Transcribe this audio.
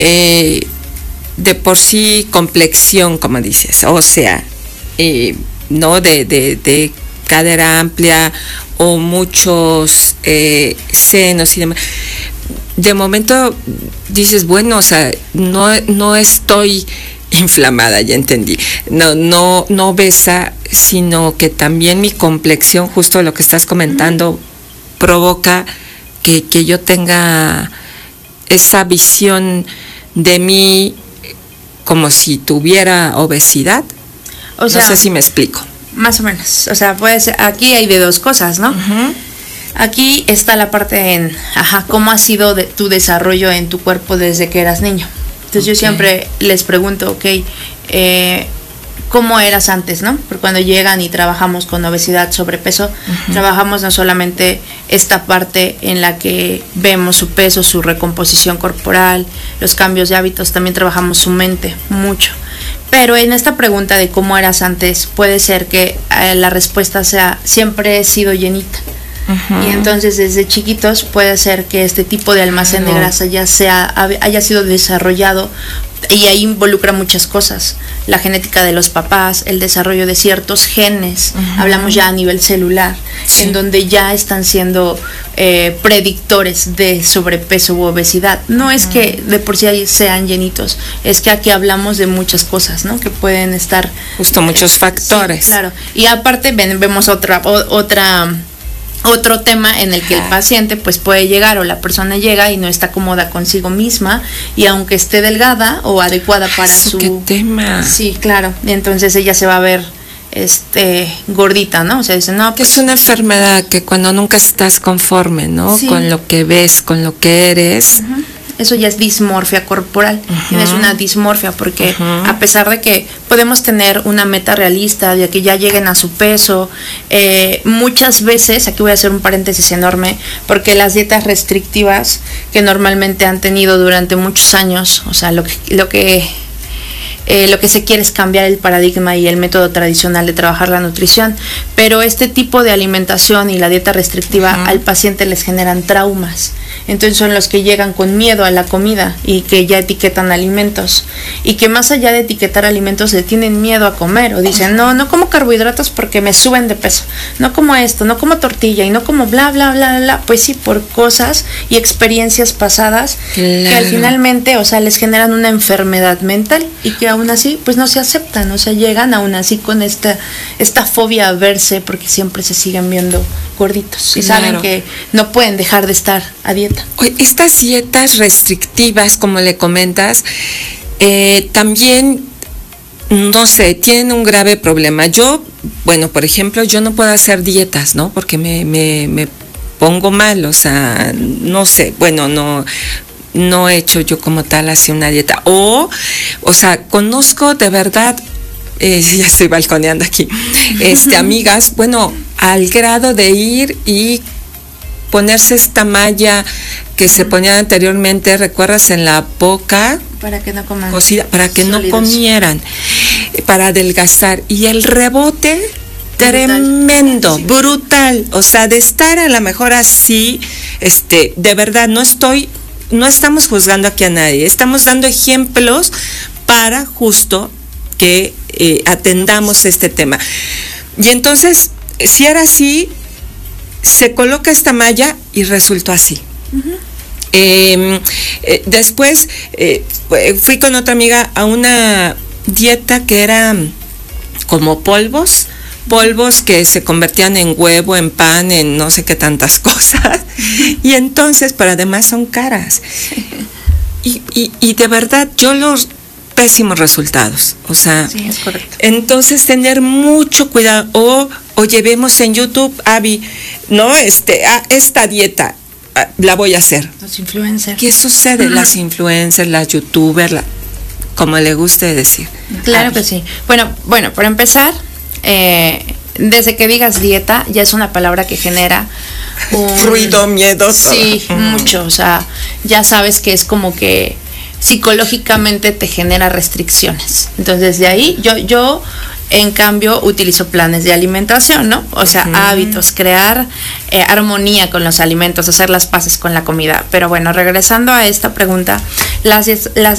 de por sí complexión, como dices, o sea, no de cadera amplia o muchos senos y demás. De momento dices, bueno, o sea, no estoy inflamada, ya entendí, no obesa, sino que también mi complexión, justo lo que estás comentando, provoca que yo tenga esa visión de mí como si tuviera obesidad. O sea, no sé si me explico. Más o menos, o sea, pues aquí hay de dos cosas, ¿no? Uh-huh. Aquí está la parte en, cómo ha sido tu desarrollo en tu cuerpo desde que eras niño. Entonces yo siempre les pregunto, ¿cómo eras antes, no? Porque cuando llegan y trabajamos con obesidad, sobrepeso, trabajamos no solamente esta parte en la que vemos su peso, su recomposición corporal, los cambios de hábitos, también trabajamos su mente mucho. Pero en esta pregunta de cómo eras antes, puede ser que la respuesta sea, siempre he sido llenita. Y entonces desde chiquitos puede ser que este tipo de almacén de grasa ya haya sido desarrollado, y ahí involucra muchas cosas: la genética de los papás, el desarrollo de ciertos genes, hablamos ya a nivel celular, en donde ya están siendo predictores de sobrepeso u obesidad. No es que de por sí sean llenitos, es que aquí hablamos de muchas cosas, ¿no? Que pueden estar justo muchos factores. Sí, claro. Y aparte vemos otro tema en el que el paciente pues puede llegar, o la persona llega y no está cómoda consigo misma, y aunque esté delgada o adecuada para su... ¿Qué tema? Sí, claro. Entonces ella se va a ver gordita, ¿no? O sea, dice, no, pues, que es una enfermedad que cuando nunca estás conforme, ¿no? Sí. Con lo que ves, con lo que eres. Eso ya es dismorfia corporal. Tienes una dismorfia porque a pesar de que podemos tener una meta realista de que ya lleguen a su peso, muchas veces, aquí voy a hacer un paréntesis enorme, porque las dietas restrictivas que normalmente han tenido durante muchos años, o sea, lo que se quiere es cambiar el paradigma y el método tradicional de trabajar la nutrición, pero este tipo de alimentación y la dieta restrictiva al paciente les generan traumas. Entonces son los que llegan con miedo a la comida y que ya etiquetan alimentos, y que más allá de etiquetar alimentos le tienen miedo a comer, o dicen, no como carbohidratos porque me suben de peso, no como esto, no como tortilla y no como bla bla bla bla. Pues sí, por cosas y experiencias pasadas que al finalmente, o sea, les generan una enfermedad mental, y que aún así pues no se aceptan, o sea, llegan aún así con esta fobia a verse, porque siempre se siguen viendo gorditos y saben que no pueden dejar de estar a dieta. Estas dietas restrictivas, como le comentas, también, no sé, tienen un grave problema. Yo, bueno, por ejemplo, yo no puedo hacer dietas, ¿no? Porque me pongo mal, o sea, no sé, bueno, no he hecho yo como tal así una dieta. O sea, conozco de verdad, ya estoy balconeando aquí, amigas, bueno, al grado de ir y ponerse esta malla que se ponía anteriormente, ¿recuerdas? En la boca. Para que no coman. Cocida, para que no comieran, para adelgazar. Y el rebote, tremendo, brutal. O sea, de estar a lo mejor así, de verdad, no estamos juzgando aquí a nadie. Estamos dando ejemplos para justo que atendamos este tema. Y entonces, si era así, se coloca esta malla y resultó así. Después fui con otra amiga a una dieta que era como polvos que se convertían en huevo, en pan, en no sé qué tantas cosas. Y entonces, pero además son caras. Y de verdad, yo los pésimos resultados, o sea, sí, es correcto. Entonces tener mucho cuidado, o llevemos en YouTube, Abby, no, esta dieta la voy a hacer. Los influencers. ¿Qué sucede? Las influencers, las youtubers, como le guste decir. Claro Abby. Que sí. Bueno, para empezar, desde que digas dieta, ya es una palabra que genera un ruido, miedo. Sí, mucho, o sea, ya sabes que es como que psicológicamente te genera restricciones. Entonces de ahí yo en cambio utilizo planes de alimentación, ¿no? O sea, hábitos, crear armonía con los alimentos, hacer las paces con la comida. Pero bueno, regresando a esta pregunta, las